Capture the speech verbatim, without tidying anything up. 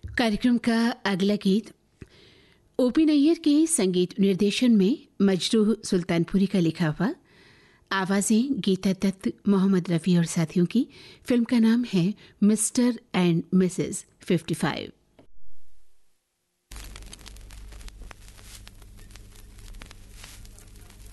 कार्यक्रम का अगला गीत ओपी नैयर के संगीत निर्देशन में मजरूह सुल्तानपुरी का लिखा हुआ, आवाजें गीता दत्त, मोहम्मद रफ़ी और साथियों की। फिल्म का नाम है mister and Mrs fifty five.